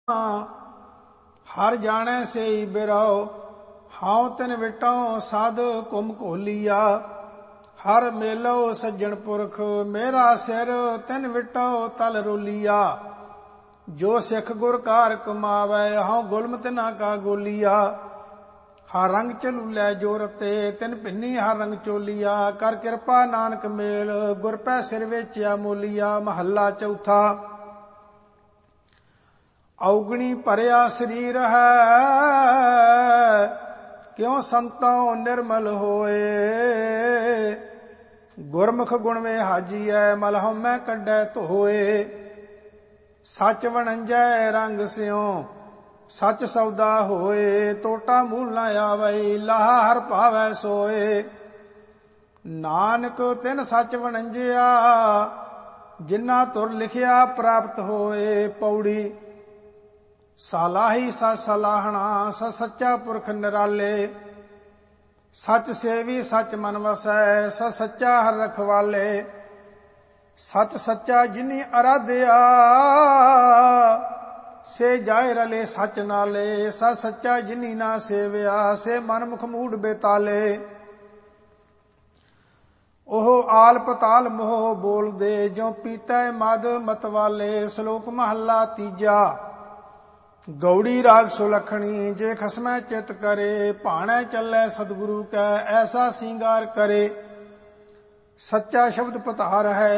हर जाने से ही बिराओ, हाउ तिन विटो साध कुम घोलिया। हर मेलो सज्जन पुरख, मेरा सिर तिन विटो तल रोलिया। जो सिख गुर कार कमावै, हाउ गुलम तिना का गोलिया। हर रंग चलूलै जोरते, तिन भिन्नी हर रंग चोलिया। कर किरपा नानक मेल, गुर पै सिर वेचिया मोलिया। महला चौथा। औगणी भरिया शरीर है, क्यों संतों निर्मल होए। गुरमुख गुण में हाजीऐ, मल हउमੈ कड्डै धोए। सच वणंजै रंग स्यों, सच सौदा होए। टोटा मूल न आवै, लाहा हर भावै सोए। नानक तिन सच वणंजिया, जिन्ना तुर लिखिया प्राप्त होए। पौड़ी। सालाही सच सलाहना, सच सच्चा पुरख निराले। सच सेवी सच मन वसै, सच सच्चा हर रखवाले। सच सच्चा जिनी आराध्या, से जाए रले सच नाले। सच सच्चा जिनी ना सेविया, से मन मुख मूड बेताले। ओह आल पताल मोह बोल दे, जो पीतै मद मतवाले। श्लोक महला तीजा। गौड़ी राग सुलखणी, जे खसमै चित करे। भाणै चलै सतगुरु कै, ऐसा सिंगार करे। सच्चा शब्द पतार है,